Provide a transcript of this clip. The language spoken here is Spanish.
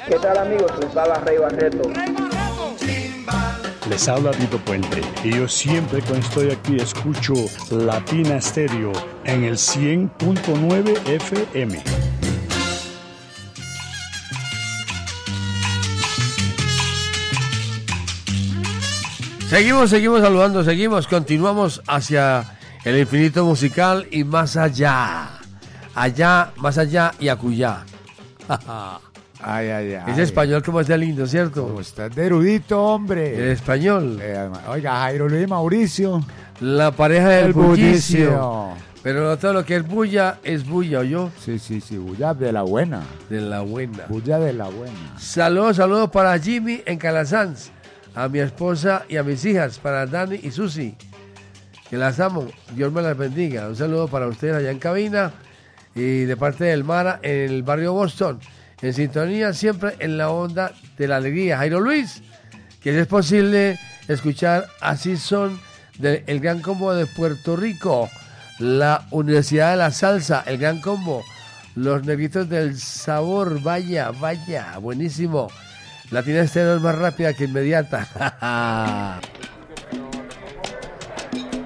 ¿Qué tal, amigos? Les habla Rey Barreto. Les habla Tito Puente y yo siempre cuando estoy aquí escucho Latina Stereo en el 100.9 FM. Seguimos saludando, continuamos hacia el infinito musical y más allá. Allá, más allá y acullá. Ay. Ese español como está lindo, ¿cierto? Como está de erudito, hombre. El español. Oiga, Jairo Luis Mauricio. La pareja del bullicio. bullicio. Pero no todo lo que es bulla, ¿oyó? Sí, bulla de la buena. De la buena. Bulla de la buena. Saludos para Jimmy en Calasanz, a mi esposa y a mis hijas, para Dani y Susi, que las amo, Dios me las bendiga. Un saludo para ustedes allá en cabina y de parte del Mara en el barrio Boston, en sintonía siempre en la onda de la alegría. Jairo Luis, que si es posible escuchar Así Son del Gran Combo de Puerto Rico, la Universidad de la Salsa, el Gran Combo, los Negritos del Sabor, vaya, buenísimo. Latina Estéreo es más rápida que inmediata.